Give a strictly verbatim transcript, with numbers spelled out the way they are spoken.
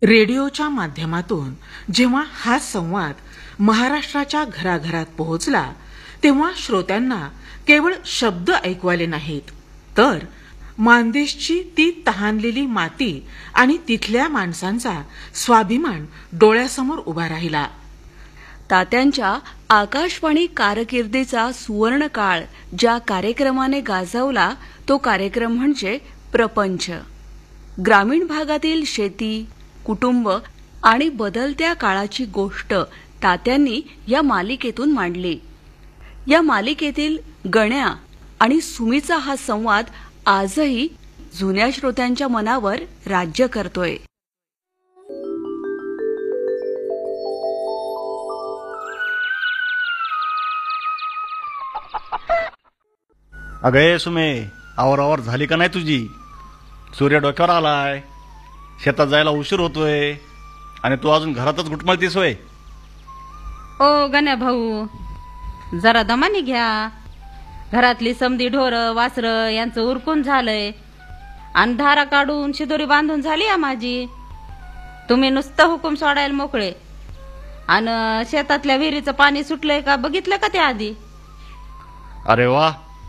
रेडिओच्या माध्यमातून जेव्हा हा संवाद महाराष्ट्राच्या घराघरात पोहोचला तेव्हा श्रोत्यांना केवळ शब्द ऐकवाले नाहीत, तर मानदेशची ती तहानलेली माती आणि तिथल्या माणसांचा स्वाभिमान डोळ्यासमोर उभा राहिला. तात्यांच्या आकाशवाणी कारकिर्दीचा सुवर्ण काळ ज्या कार्यक्रमाने गाजवला तो कार्यक्रम म्हणजे प्रपंच. ग्रामीण भागातील शेती, कुटुंब आणि बदलत्या काळाची गोष्ट तात्यांनी या मालिकेतून मांडली. या मालिकेतील गण्या आणि सुमीचा हा संवाद आजही जुन्या श्रोत्यांच्या मनावर राज्य करतोय. अगं सुमे, आवरावर झाली का नाही तुझी? सूर्य डोक्यावर आलाय, शेतात जायला उशीर होतोय आणि तू अजून घरातच घुटमळतीस होय. ओ गण्या भाऊ, जरा दमानी घ्या. घरातली समधी ढोर वासर यांचं उरकून झालंय आणि धारा काढून शिदोरी बांधून झाली या माझी. तुम्ही नुसतं हुकूम सोडायला मोकळे. आणि शेतातल्या विहिरीचं पाणी सुटलंय का बघितलं का ते आधी? अरे वा,